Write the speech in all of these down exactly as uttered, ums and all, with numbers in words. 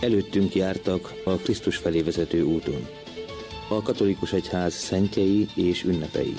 Előttünk jártak a Krisztus felé vezető úton. A katolikus egyház szentjei és ünnepei.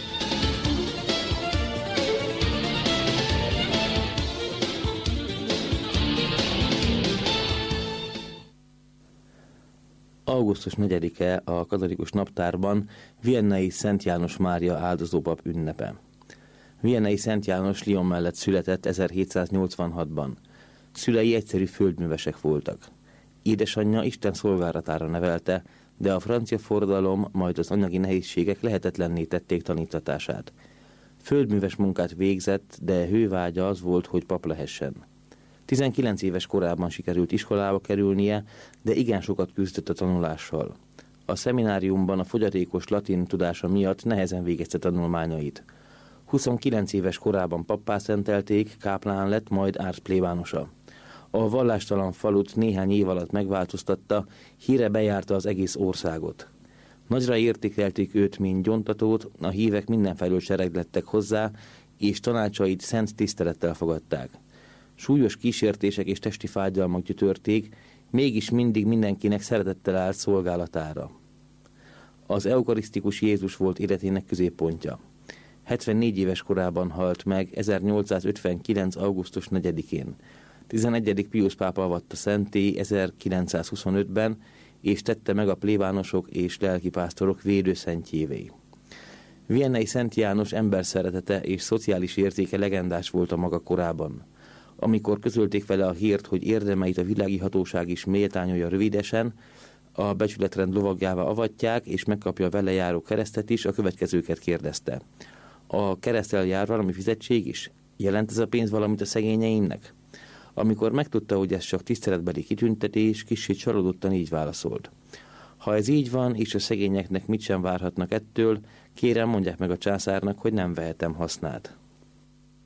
augusztus negyedike a katolikus naptárban viennai Szent János Mária áldozópap ünnepe. Viennai Szent János Lyon mellett született ezerhétszáznyolcvanhatban. Szülei egyszerű földművesek voltak. Édesanyja Isten szolgálatára nevelte, de a francia forradalom, majd az anyagi nehézségek lehetetlenné tették tanítatását. Földműves munkát végzett, de hővágya az volt, hogy pap lehessen. tizenkilenc éves korában sikerült iskolába kerülnie, de igen sokat küzdött a tanulással. A szemináriumban a fogyatékos latin tudása miatt nehezen végezte tanulmányait. huszonkilenc éves korában pappá szentelték, káplán lett, majd árszplébánosa. A vallástalan falut néhány év alatt megváltoztatta, híre bejárta az egész országot. Nagyra értékelték őt, mint gyontatót, a hívek mindenfelől sereglettek hozzá, és tanácsait szent tisztelettel fogadták. Súlyos kísértések és testi fájdalmak gyötörték, mégis mindig mindenkinek szeretettel állt szolgálatára. Az eukarisztikus Jézus volt életének középpontja. hetvennégy éves korában halt meg ezernyolcszázötvenkilenc. augusztus negyedikén. tizenegyedik Piusz pápa avatta szenté ezerkilencszázhuszonötben, és tette meg a plébánosok és lelkipásztorok védőszentjévé. Viennai Szent János emberszeretete és szociális értéke legendás volt a maga korában. Amikor közölték vele a hírt, hogy érdemeit a világi hatóság is méltányolja rövidesen, a becsületrend lovagjává avatják, és megkapja a vele járó keresztet is, a következőket kérdezte. A kereszttel jár valami fizetség is? Jelent ez a pénz valamit a szegényeimnek? Amikor megtudta, hogy ez csak tiszteletbeli kitüntetés, kicsit csalódottan így válaszolt. Ha ez így van, és a szegényeknek mit sem várhatnak ettől, kérem, mondják meg a császárnak, hogy nem vehetem hasznát.